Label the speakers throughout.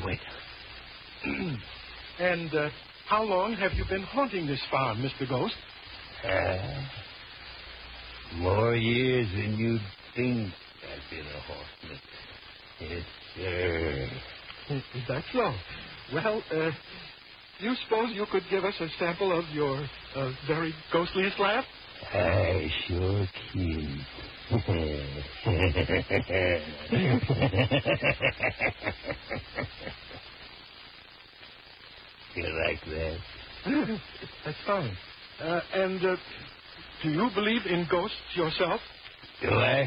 Speaker 1: wait.
Speaker 2: And how long have you been haunting this farm, Mr. Ghost?
Speaker 1: More years than you'd think I've been a horseman. Yes, sir.
Speaker 2: Is that so? Well, do you suppose you could give us a sample of your very ghostliest laugh?
Speaker 1: I sure can. You like that?
Speaker 2: That's fine. And do you believe in ghosts yourself?
Speaker 1: Do I?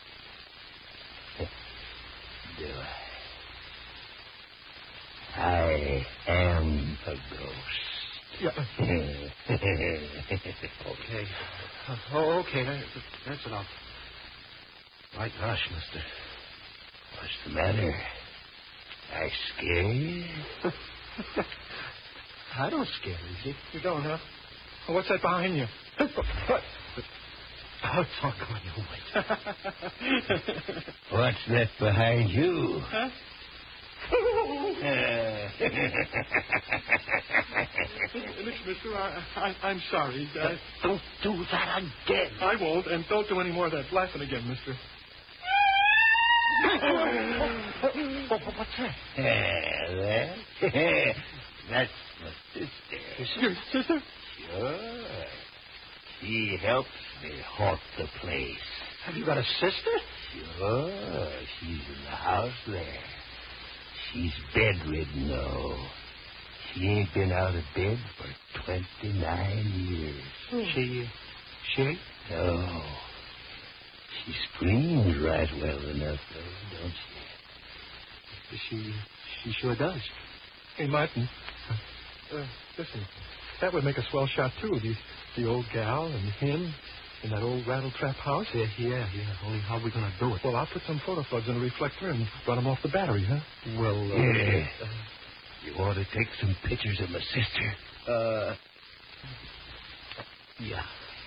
Speaker 1: I am a ghost.
Speaker 2: Yeah.
Speaker 3: Okay. Okay, that's enough. My gosh, mister.
Speaker 1: What's the matter? I scare you?
Speaker 3: I don't scare you, see?
Speaker 2: You don't, huh? Oh, what's that behind you?
Speaker 3: Oh, it's all going away.
Speaker 1: What's that behind you?
Speaker 2: Huh? Look, mister, I'm sorry.
Speaker 3: Don't do that again.
Speaker 2: I won't, and don't do any more of that laughing again, mister.
Speaker 3: What's that?
Speaker 1: That's my sister.
Speaker 2: Your sister?
Speaker 1: Sure. She helps me haunt the place.
Speaker 3: Have you got a sister?
Speaker 1: Sure. She's in the house there. She's bedridden, though. She ain't been out of bed for 29 years.
Speaker 3: She ain't?
Speaker 1: No. She screams right well enough, though, don't she?
Speaker 3: She sure does.
Speaker 2: Hey, Martin. Listen, that would make a swell shot, too. The old gal and him in that old rattle-trap house.
Speaker 3: Yeah. Only how are we going to do it?
Speaker 2: Well, I'll put some photo floods in a reflector and run them off the battery, huh?
Speaker 3: Well,
Speaker 1: Yeah. You want to take some pictures of my sister?
Speaker 3: Yeah.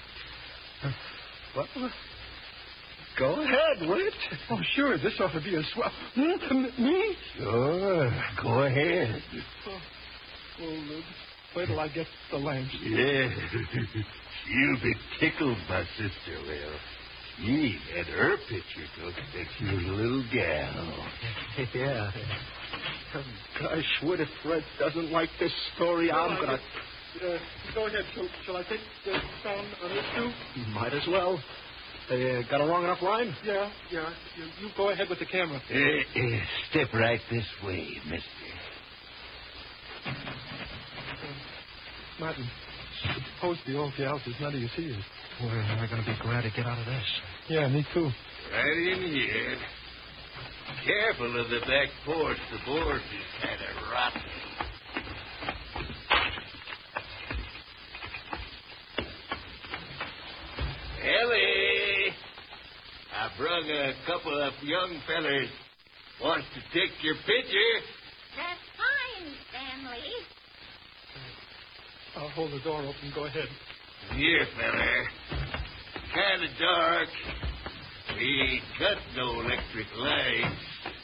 Speaker 3: Well, go ahead, will it?
Speaker 2: Oh, sure. This ought to be a swell. Me?
Speaker 1: Sure. Go ahead.
Speaker 2: Well, wait till I get the lamps.
Speaker 1: Yeah. You'll be tickled, my sister will. She had her picture took that she was a little gal.
Speaker 3: Yeah. Gosh, what if Fred doesn't like this story? I'm going to...
Speaker 2: Go ahead. Shall I take the sound on this, too?
Speaker 3: Might as well. Got a long enough line?
Speaker 2: Yeah. You go ahead with the camera.
Speaker 1: Step right this way, mister.
Speaker 2: Martin, suppose the old gal says none of you see her.
Speaker 3: We're going to be glad to get out of this.
Speaker 2: Yeah, me too.
Speaker 1: Right in here. Careful of the back porch. The boards is kind of rotten. Ellie, I brung a couple of young fellers. Wants to take your picture.
Speaker 4: That's fine, Stanley.
Speaker 2: I'll hold the door open. Go ahead.
Speaker 1: Here, feller. Kind of dark. We ain't got no electric lights.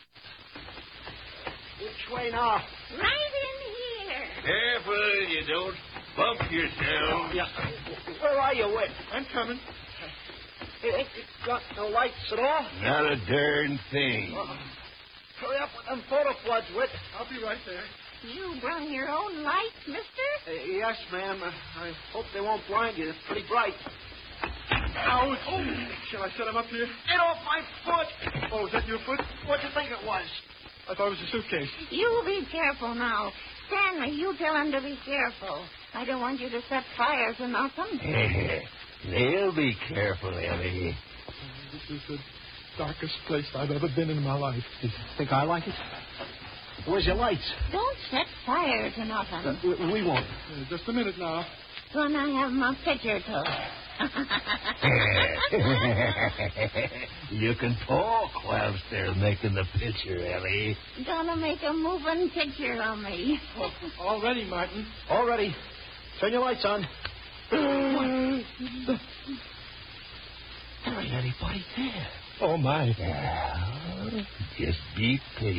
Speaker 3: Which way now?
Speaker 4: Right in here.
Speaker 1: Careful you don't bump yourself.
Speaker 3: Yeah. Where are you, Whit?
Speaker 2: I'm coming.
Speaker 3: It ain't got no lights at all?
Speaker 1: Not a darn thing.
Speaker 3: Hurry up with them photo floods, Whit.
Speaker 2: I'll be right there.
Speaker 4: You brung your own lights, mister?
Speaker 3: Yes, ma'am. I hope they won't blind you. It's pretty bright.
Speaker 2: Ouch. Oh, shall I set him up here?
Speaker 3: Get off my foot!
Speaker 2: Oh, is that your foot?
Speaker 3: What'd you think it was?
Speaker 2: I thought it was a suitcase.
Speaker 4: You be careful now. Stanley, you tell him to be careful. I don't want you to set fires or nothing.
Speaker 1: They'll be careful, Ellie.
Speaker 2: This is the darkest place I've ever been in my life.
Speaker 3: You think I like it? Where's your lights?
Speaker 4: Don't set fires or nothing.
Speaker 3: We won't.
Speaker 2: Just a minute now.
Speaker 4: When I have my picture took.
Speaker 1: You can talk whilst they're making the picture, Ellie.
Speaker 4: Gonna make a moving picture of me.
Speaker 2: All ready, Martin.
Speaker 3: All ready. Turn your lights on. There ain't anybody there.
Speaker 2: Oh, my.
Speaker 1: Now, just be patient.